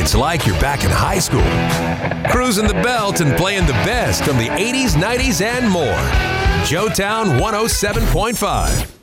It's like you're back in high school, cruising the belt and playing the best from the 80s, 90s, and more. Joetown 107.5.